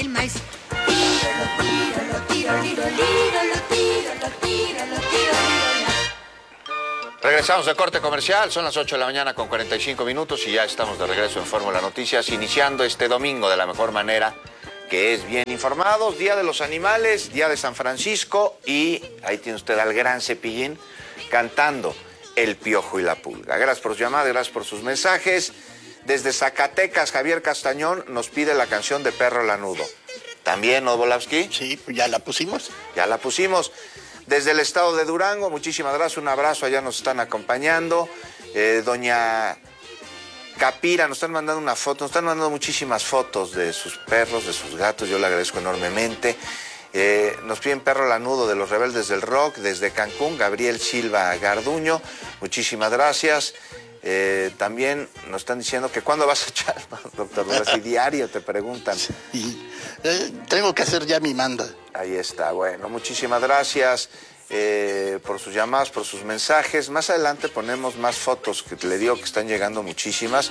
el maíz. Tíralo, tíralo, tíralo, tíralo, tíralo, tíralo. Regresamos de corte comercial, son las 8 de la mañana con 45 minutos y ya estamos de regreso en Fórmula Noticias, iniciando este domingo de la mejor manera, que es bien informados, Día de los Animales, Día de San Francisco, y ahí tiene usted al gran Cepillín cantando El Piojo y la Pulga. Gracias por sus llamadas, gracias por sus mensajes. Desde Zacatecas, Javier Castañón nos pide la canción de Perro Lanudo. ¿También, Odolavsky? Sí, pues ya la pusimos. Ya la pusimos. Desde el estado de Durango, muchísimas gracias, un abrazo, allá nos están acompañando. Doña Capira, nos están mandando una foto, nos están mandando muchísimas fotos de sus perros, de sus gatos, yo le agradezco enormemente. Nos piden Perro Lanudo de los Rebeldes del Rock, desde Cancún, Gabriel Silva Garduño, muchísimas gracias. También nos están diciendo que ¿cuándo vas a echar, doctor? Si diario te preguntan. Sí. Tengo que hacer ya mi manda. Ahí está, bueno, muchísimas gracias por sus llamadas, por sus mensajes. Más adelante ponemos más fotos que le digo que están llegando muchísimas.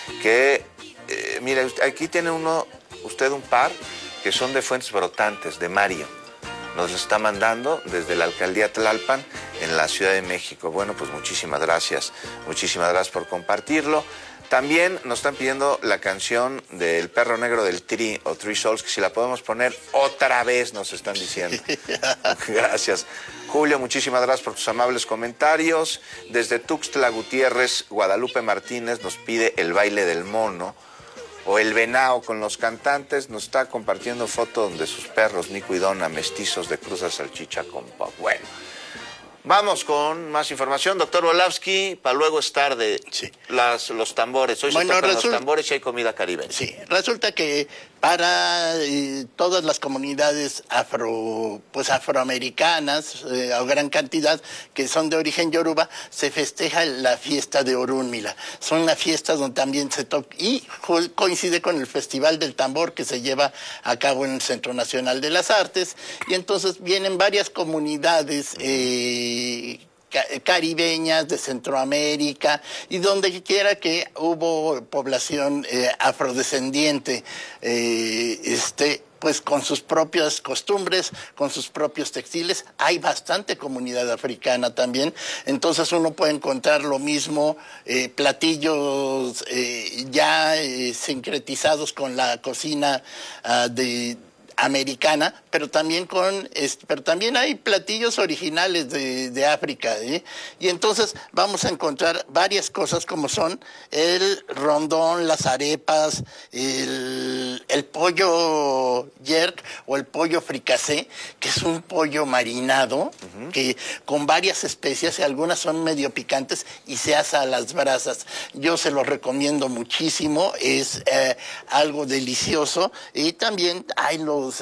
Mire, aquí tiene usted un par que son de fuentes brotantes, de Mario. Nos lo está mandando desde la alcaldía Tlalpan en la Ciudad de México. Bueno, pues muchísimas gracias por compartirlo. También nos están pidiendo la canción del Perro Negro del Tri o Three Souls, que si la podemos poner otra vez, nos están diciendo. Gracias. Julio, muchísimas gracias por tus amables comentarios. Desde Tuxtla Gutiérrez, Guadalupe Martínez nos pide El Baile del Mono o El Venao con los cantantes. Nos está compartiendo fotos de sus perros, Nico y Donna, mestizos de Cruza Salchicha con Pop. Bueno. Vamos con más información, doctor Odolavsky, para luego estar de los tambores. Hoy se tocan los tambores y hay comida caribeña. Sí, resulta que para todas las comunidades afroamericanas, o gran cantidad, que son de origen yoruba, se festeja la fiesta de Orúnmila. Son las fiestas donde también se toca, y coincide con el Festival del Tambor que se lleva a cabo en el Centro Nacional de las Artes, y entonces vienen varias comunidades caribeñas, de Centroamérica, y donde quiera que hubo población afrodescendiente, pues con sus propias costumbres, con sus propios textiles. Hay bastante comunidad africana también, entonces uno puede encontrar lo mismo, platillos ya sincretizados con la cocina americana, pero también hay platillos originales de África, y entonces vamos a encontrar varias cosas como son el rondón, las arepas, el pollo yerk o el pollo fricasé, que es un pollo marinado, que con varias especias, y algunas son medio picantes, y se asa a las brasas. Yo se lo recomiendo muchísimo, es algo delicioso. Y también hay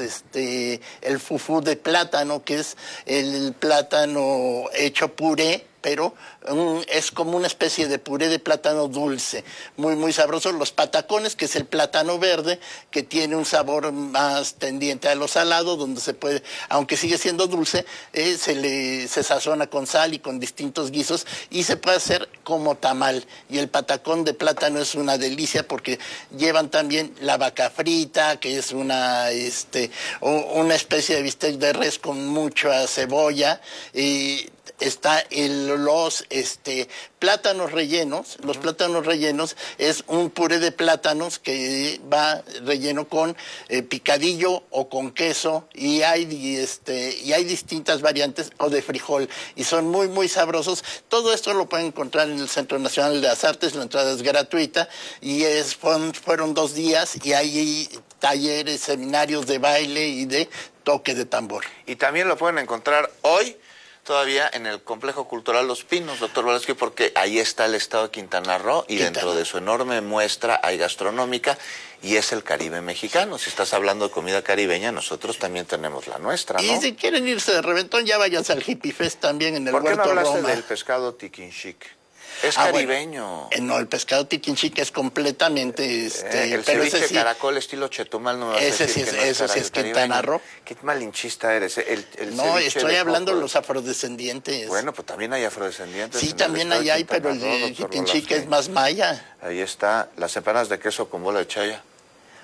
el fufú de plátano, que es el plátano hecho puré, pero es como una especie de puré de plátano dulce, muy, muy sabroso. Los patacones, que es el plátano verde, que tiene un sabor más tendiente a lo salado, donde se puede, aunque sigue siendo dulce, se sazona con sal y con distintos guisos, y se puede hacer como tamal. Y el patacón de plátano es una delicia, porque llevan también la vaca frita, que es una especie de bistec de res con mucha cebolla, y está los plátanos rellenos. Los plátanos rellenos es un puré de plátanos que va relleno con picadillo o con queso, y hay distintas variantes, o de frijol, y son muy, muy sabrosos. Todo esto lo pueden encontrar en el Centro Nacional de las Artes. La entrada es gratuita, y fueron 2 días, y hay talleres, seminarios de baile y de toque de tambor. Y también lo pueden encontrar hoy todavía en el Complejo Cultural Los Pinos, doctor Odolavsky, porque ahí está el estado de Quintana Roo, y dentro de su enorme muestra hay gastronómica, y es el Caribe mexicano. Si estás hablando de comida caribeña, nosotros también tenemos la nuestra, ¿no? Y si quieren irse de reventón, ya váyanse al Hippie Fest también en el Huerto Roma. ¿Por qué no hablaste del pescado tiquinchic? Es caribeño. Bueno, no, el pescado tiquinchic es completamente... el ceviche de caracol estilo Chetumal, no me vas a decir que no es sí es Quintana Roo. Qué malinchista eres. No, estoy hablando de los afrodescendientes. Bueno, pues también hay afrodescendientes. Sí, también hay, pero el tiquinchic es más maya. Ahí está, las empanadas de queso con bola de chaya.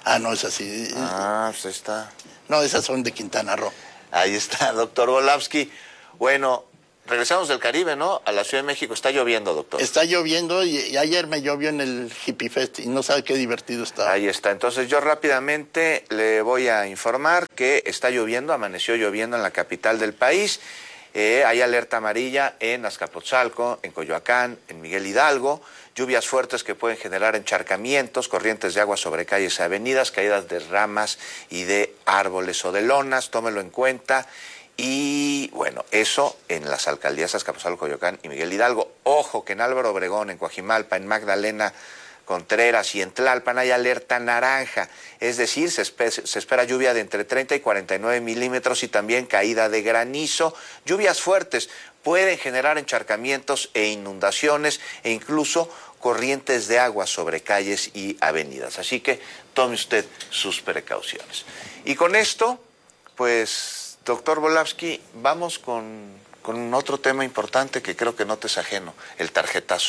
Ah, no, es así. Ah, pues ahí está. No, esas son de Quintana Roo. Ahí está, doctor Volavsky. Bueno, regresamos del Caribe, ¿no? A la Ciudad de México. Está lloviendo, doctor. Está lloviendo y ayer me llovió en el Hippie Fest y no sabe qué divertido estaba. Ahí está. Entonces yo rápidamente le voy a informar que está lloviendo, amaneció lloviendo en la capital del país. Hay alerta amarilla en Azcapotzalco, en Coyoacán, en Miguel Hidalgo. Lluvias fuertes que pueden generar encharcamientos, corrientes de agua sobre calles y avenidas, caídas de ramas y de árboles o de lonas. Tómelo en cuenta. Y bueno, eso en las alcaldías Azcapotzalco, Coyoacán y Miguel Hidalgo. Ojo que en Álvaro Obregón, en Coajimalpa, en Magdalena Contreras y en Tlalpan hay alerta naranja, es decir, se espera lluvia de entre 30 y 49 milímetros y también caída de granizo. Lluvias fuertes pueden generar encharcamientos e inundaciones e incluso corrientes de agua sobre calles y avenidas. Así que tome usted sus precauciones. Y con esto, pues, doctor Volavsky, vamos con otro tema importante que creo que no te es ajeno, el tarjetazo.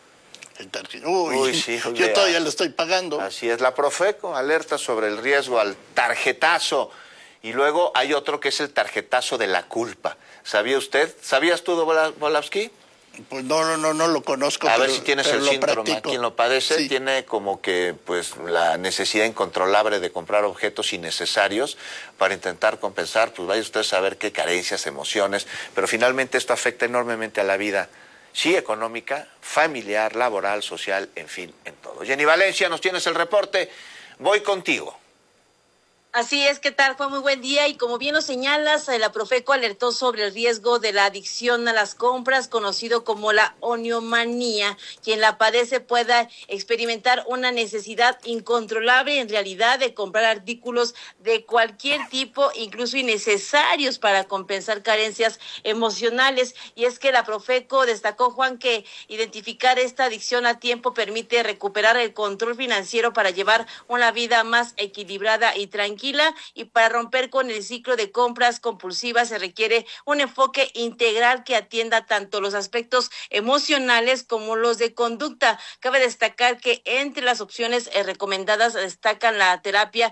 Uy, sí, yo todavía lo estoy pagando. Así es, la Profeco alerta sobre el riesgo al tarjetazo. Y luego hay otro que es el tarjetazo de la culpa. ¿Sabía usted? ¿Sabías tú, Volavsky? Pues no lo conozco. A ver si tienes el síndrome. practico. Quien lo padece Sí. tiene como que pues la necesidad incontrolable de comprar objetos innecesarios para intentar compensar, pues vaya usted a saber qué carencias, emociones, pero finalmente esto afecta enormemente a la vida. Sí, económica, familiar, laboral, social, en fin, en todo. Jenny Valencia, nos tienes el reporte. Voy contigo. Así es, ¿qué tal? Juan, muy buen día. Y como bien lo señalas, la Profeco alertó sobre el riesgo de la adicción a las compras, conocido como la oniomanía. Quien la padece pueda experimentar una necesidad incontrolable en realidad de comprar artículos de cualquier tipo, incluso innecesarios para compensar carencias emocionales. Y es que la Profeco destacó, Juan, que identificar esta adicción a tiempo permite recuperar el control financiero para llevar una vida más equilibrada y tranquila. Y para romper con el ciclo de compras compulsivas se requiere un enfoque integral que atienda tanto los aspectos emocionales como los de conducta. Cabe destacar que entre las opciones recomendadas destacan la terapia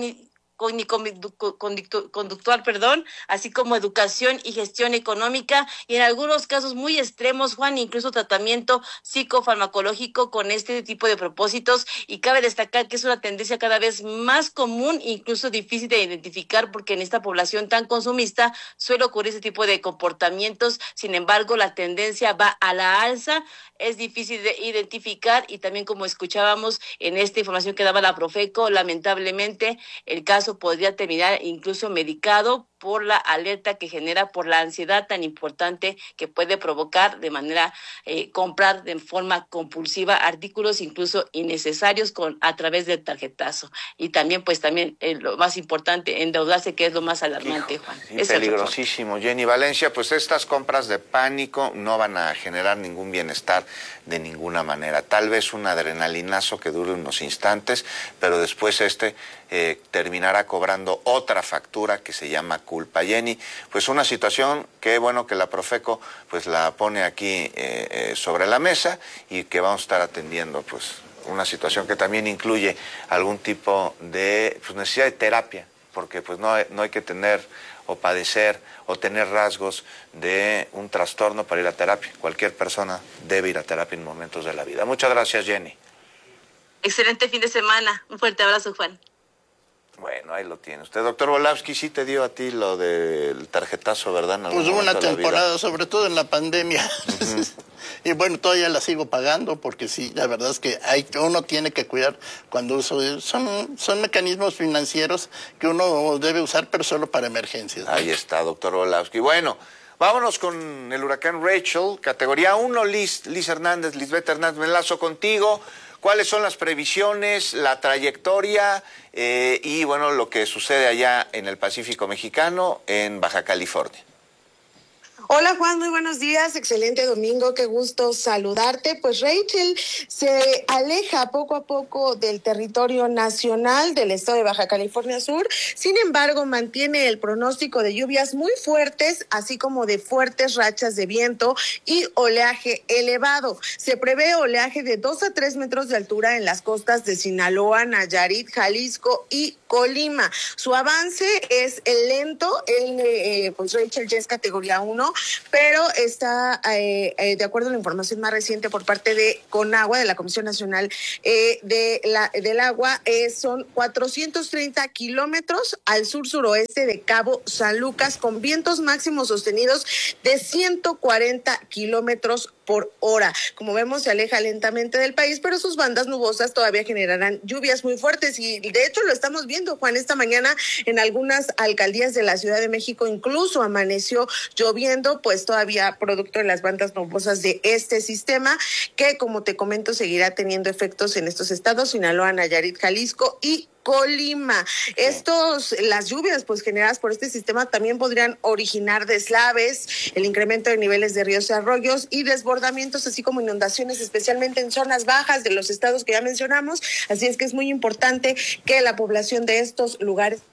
conductual, así como educación y gestión económica, y en algunos casos muy extremos, Juan, incluso tratamiento psicofarmacológico con este tipo de propósitos. Y cabe destacar que es una tendencia cada vez más común, incluso difícil de identificar, porque en esta población tan consumista suele ocurrir ese tipo de comportamientos. Sin embargo, la tendencia va a la alza, es difícil de identificar, y también, como escuchábamos en esta información que daba la Profeco, lamentablemente el caso podría terminar incluso medicado por la alerta que genera por la ansiedad tan importante que puede provocar de manera comprar de forma compulsiva artículos incluso innecesarios a través del tarjetazo. Y también lo más importante, endeudarse, que es lo más alarmante, Juan. Es peligrosísimo. Jenny Valencia, pues estas compras de pánico no van a generar ningún bienestar de ninguna manera. Tal vez un adrenalinazo que dure unos instantes, pero después terminará cobrando otra factura que se llama culpa. Jenny, pues una situación que bueno que la Profeco pues la pone aquí sobre la mesa y que vamos a estar atendiendo, pues una situación que también incluye algún tipo de necesidad de terapia, porque pues no hay que tener o padecer o tener rasgos de un trastorno para ir a terapia. Cualquier persona debe ir a terapia en momentos de la vida. Muchas gracias, Jenny. Excelente fin de semana. Un fuerte abrazo, Juan. Bueno, ahí lo tiene usted. Doctor Volavsky, sí te dio a ti lo del tarjetazo, ¿verdad? Pues una temporada, sobre todo en la pandemia. Y bueno, todavía la sigo pagando porque sí, la verdad es que uno tiene que cuidar cuando uso. Son mecanismos financieros que uno debe usar, pero solo para emergencias, ¿no? Ahí está, doctor Volavsky. Bueno, vámonos con el huracán Rachel, categoría 1, Lisbeth Hernández, me enlazo contigo. ¿Cuáles son las previsiones, la trayectoria y bueno, lo que sucede allá en el Pacífico Mexicano, en Baja California? Hola Juan, muy buenos días, excelente domingo, qué gusto saludarte. Pues Rachel se aleja poco a poco del territorio nacional del estado de Baja California Sur, sin embargo mantiene el pronóstico de lluvias muy fuertes, así como de fuertes rachas de viento y oleaje elevado. Se prevé oleaje de 2 a 3 metros de altura en las costas de Sinaloa, Nayarit, Jalisco y Colima. Su avance es lento, pues Rachel ya es categoría 1, pero está, de acuerdo a la información más reciente por parte de Conagua, de la Comisión Nacional del Agua, son 430 kilómetros al sur-suroeste de Cabo San Lucas, con vientos máximos sostenidos de 140 kilómetros por hora. Como vemos, se aleja lentamente del país, pero sus bandas nubosas todavía generarán lluvias muy fuertes y de hecho lo estamos viendo, Juan, esta mañana en algunas alcaldías de la Ciudad de México incluso amaneció lloviendo, pues todavía producto de las bandas nubosas de este sistema que, como te comento, seguirá teniendo efectos en estos estados: Sinaloa, Nayarit, Jalisco y Colima. Las lluvias pues generadas por este sistema también podrían originar deslaves, el incremento de niveles de ríos y arroyos y desbordamientos, así como inundaciones, especialmente en zonas bajas de los estados que ya mencionamos. Así es que es muy importante que la población de estos lugares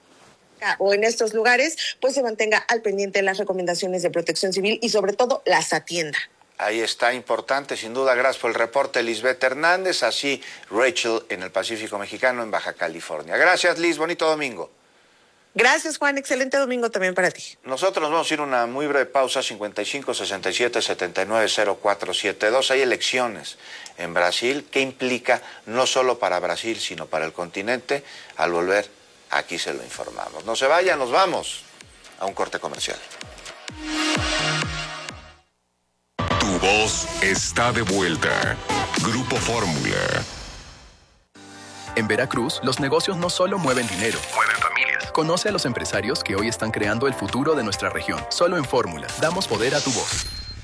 pues se mantenga al pendiente de las recomendaciones de Protección Civil y sobre todo las atienda. Ahí está, importante, sin duda. Gracias por el reporte, Lisbeth Hernández. Así, Rachel en el Pacífico Mexicano, en Baja California. Gracias, Liz. Bonito domingo. Gracias, Juan. Excelente domingo también para ti. Nosotros nos vamos a ir a una muy breve pausa. 55 67 79 0472. Hay elecciones en Brasil. ¿Qué implica no solo para Brasil, sino para el continente? Al volver, aquí se lo informamos. No se vayan, nos vamos a un corte comercial. Tu voz está de vuelta. Grupo Fórmula. En Veracruz, los negocios no solo mueven dinero, Mueven familias. Conoce a los empresarios que hoy están creando el futuro de nuestra región. Solo en Fórmula, damos poder a tu voz.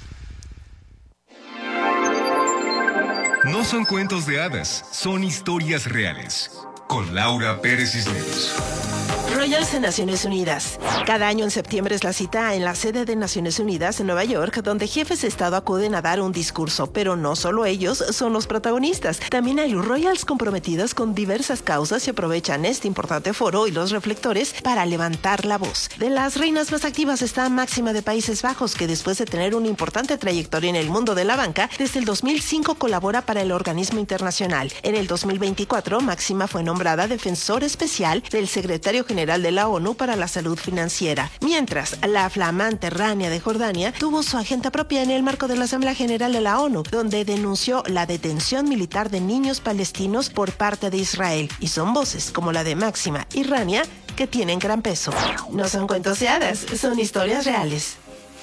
No son cuentos de hadas, son historias reales. Con Laura Pérez Cisneros. Royals en Naciones Unidas. Cada año en septiembre es la cita en la sede de Naciones Unidas en Nueva York, donde jefes de Estado acuden a dar un discurso, pero no solo ellos son los protagonistas. También hay Royals comprometidas con diversas causas y aprovechan este importante foro y los reflectores para levantar la voz. De las reinas más activas está Máxima de Países Bajos, que después de tener una importante trayectoria en el mundo de la banca, desde el 2005 colabora para el organismo internacional. En el 2024, Máxima fue nombrada defensor especial del secretario general de la ONU para la salud financiera, mientras la flamante Rania de Jordania tuvo su agenda propia en el marco de la Asamblea General de la ONU, donde denunció la detención militar de niños palestinos por parte de Israel, y son voces como la de Máxima y Rania que tienen gran peso. No son cuentos de hadas, son historias reales.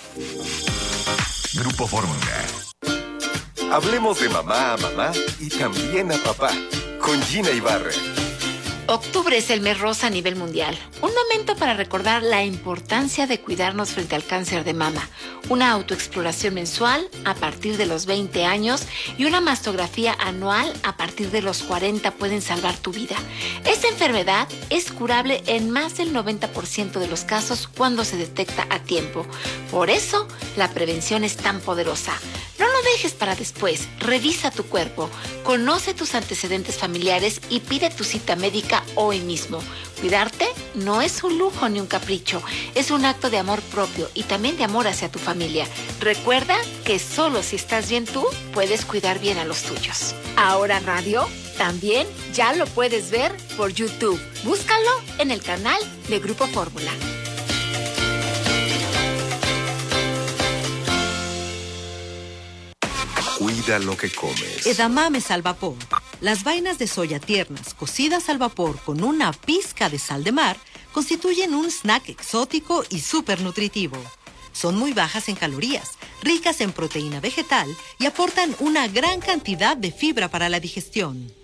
Grupo Fórmula. Hablemos de mamá a mamá y también a papá. Con Gina Ibarra. Octubre es el mes rosa a nivel mundial. Un momento para recordar la importancia de cuidarnos frente al cáncer de mama. Una autoexploración mensual a partir de los 20 años y una mastografía anual a partir de los 40 pueden salvar tu vida. Esta enfermedad es curable en más del 90% de los casos cuando se detecta a tiempo. Por eso, la prevención es tan poderosa. No lo dejes para después. Revisa tu cuerpo, conoce tus antecedentes familiares y pide tu cita médica hoy mismo. Cuidarte no es un lujo ni un capricho, es un acto de amor propio y también de amor hacia tu familia. Recuerda que solo si estás bien tú, puedes cuidar bien a los tuyos. Ahora Radio también ya lo puedes ver por YouTube. Búscalo en el canal de Grupo Fórmula. Cuida lo que comes. Edamames al vapor. Las vainas de soya tiernas, cocidas al vapor con una pizca de sal de mar, constituyen un snack exótico y súper nutritivo. Son muy bajas en calorías, ricas en proteína vegetal y aportan una gran cantidad de fibra para la digestión.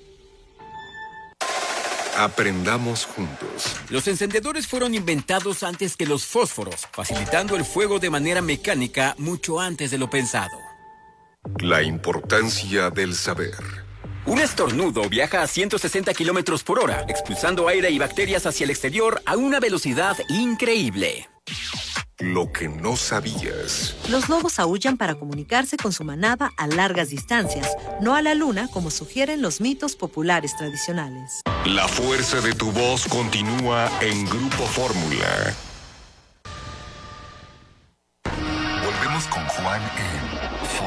Aprendamos juntos. Los encendedores fueron inventados antes que los fósforos, facilitando el fuego de manera mecánica mucho antes de lo pensado. La importancia del saber. Un estornudo viaja a 160 kilómetros por hora, expulsando aire y bacterias hacia el exterior a una velocidad increíble. Lo que no sabías. Los lobos aúllan para comunicarse con su manada a largas distancias, no a la luna como sugieren los mitos populares tradicionales. La fuerza de tu voz continúa en Grupo Fórmula. Volvemos con Juan en